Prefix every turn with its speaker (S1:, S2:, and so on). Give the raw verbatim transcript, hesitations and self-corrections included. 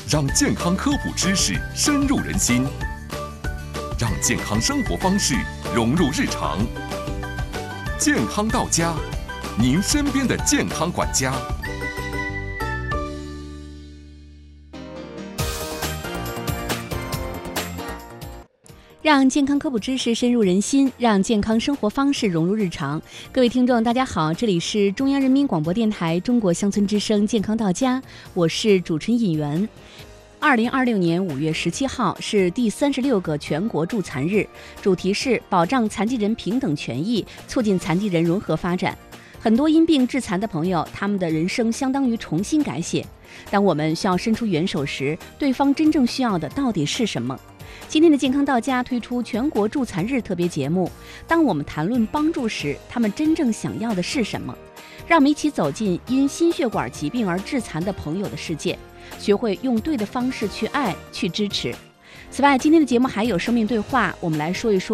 S1: 让健康科普知识深入人心，让健康生活方式融入日常。健康到家，您身边的健康管家。
S2: 让健康科普知识深入人心，让健康生活方式融入日常。各位听众，大家好，这里是中央人民广播电台中国乡村之声健康到家，我是主持人尹媛。二零二六年五月十七号是第三十六个全国助残日，主题是保障残疾人平等权益，促进残疾人融合发展。很多因病致残的朋友，他们的人生相当于重新改写。当我们需要伸出援手时，对方真正需要的到底是什么？今天的健康到家推出全国助残日特别节目，当我们谈论帮助时，他们真正想要的是什么？让我们一起走进因心血管疾病而致残的朋友的世界，学会用对的方式去爱、去支持。此外，今天的节目还有生命对话，我们来说一说